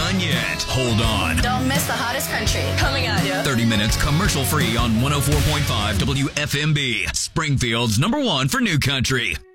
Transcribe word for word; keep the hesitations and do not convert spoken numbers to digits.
done yet. Hold on. Don't miss the hottest country coming at you. thirty minutes commercial free on one oh four point five W F M B, Springfield's number one for new country.